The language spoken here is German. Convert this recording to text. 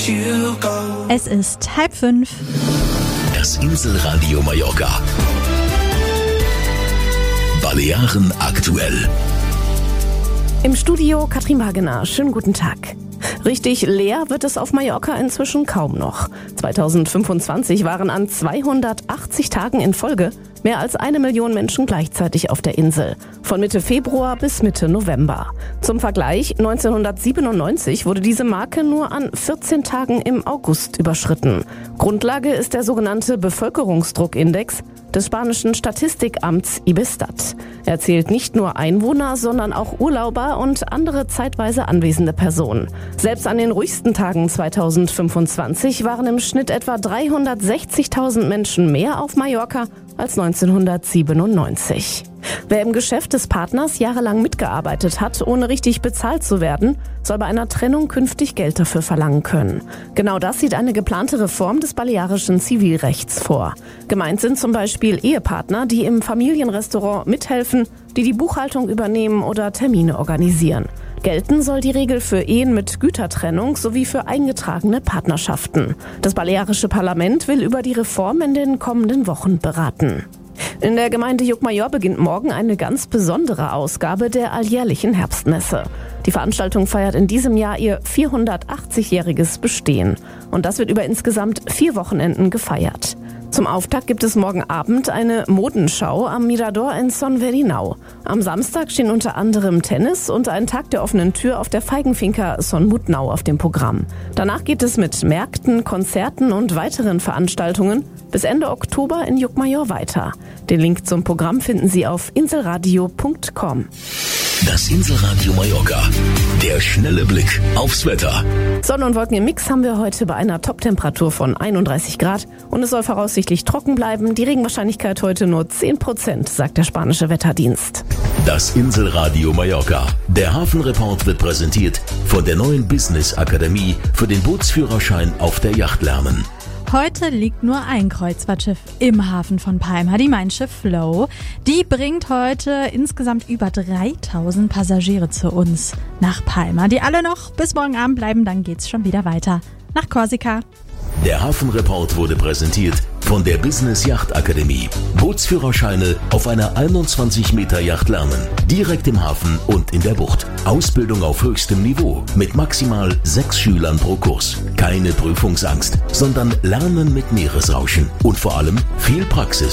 Es ist 4:30. Das Inselradio Mallorca. Balearen aktuell. Im Studio Katrin Wagener. Schönen guten Tag. Richtig leer wird es auf Mallorca inzwischen kaum noch. 2025 waren an 280 Tagen in Folge mehr als 1 Million Menschen gleichzeitig auf der Insel. Von Mitte Februar bis Mitte November. Zum Vergleich, 1997 wurde diese Marke nur an 14 Tagen im August überschritten. Grundlage ist der sogenannte Bevölkerungsdruckindex des spanischen Statistikamts Ibestat. Er zählt nicht nur Einwohner, sondern auch Urlauber und andere zeitweise anwesende Personen. Selbst an den ruhigsten Tagen 2025 waren im Schnitt etwa 360.000 Menschen mehr auf Mallorca als 1997. Wer im Geschäft des Partners jahrelang mitgearbeitet hat, ohne richtig bezahlt zu werden, soll bei einer Trennung künftig Geld dafür verlangen können. Genau das sieht eine geplante Reform des balearischen Zivilrechts vor. Gemeint sind zum Beispiel Ehepartner, die im Familienrestaurant mithelfen, die Buchhaltung übernehmen oder Termine organisieren. Gelten soll die Regel für Ehen mit Gütertrennung sowie für eingetragene Partnerschaften. Das balearische Parlament will über die Reform in den kommenden Wochen beraten. In der Gemeinde Llucmajor beginnt morgen eine ganz besondere Ausgabe der alljährlichen Herbstmesse. Die Veranstaltung feiert in diesem Jahr ihr 480-jähriges Bestehen. Und das wird über insgesamt 4 Wochenenden gefeiert. Zum Auftakt gibt es morgen Abend eine Modenschau am Mirador in Son Verinau. Am Samstag stehen unter anderem Tennis und ein Tag der offenen Tür auf der Feigenfinca Son Mutnau auf dem Programm. Danach geht es mit Märkten, Konzerten und weiteren Veranstaltungen bis Ende Oktober in Llucmajor weiter. Den Link zum Programm finden Sie auf inselradio.com. Das Inselradio Mallorca. Der schnelle Blick aufs Wetter. Sonne und Wolken im Mix haben wir heute bei einer Toptemperatur von 31 Grad und es soll voraussichtlich trocken bleiben. Die Regenwahrscheinlichkeit heute nur 10%, sagt der spanische Wetterdienst. Das Inselradio Mallorca. Der Hafenreport wird präsentiert von der neuen Business Akademie für den Bootsführerschein auf der Yacht lernen. Heute liegt nur ein Kreuzfahrtschiff im Hafen von Palma, die Mein Schiff Flow. Die bringt heute insgesamt über 3000 Passagiere zu uns nach Palma, die alle noch bis morgen Abend bleiben. Dann geht's schon wieder weiter nach Korsika. Der Hafenreport wurde präsentiert von der Business Yacht Akademie. Bootsführerscheine auf einer 21 Meter Yacht lernen. Direkt im Hafen und in der Bucht. Ausbildung auf höchstem Niveau mit maximal 6 Schülern pro Kurs. Keine Prüfungsangst, sondern Lernen mit Meeresrauschen. Und vor allem viel Praxis.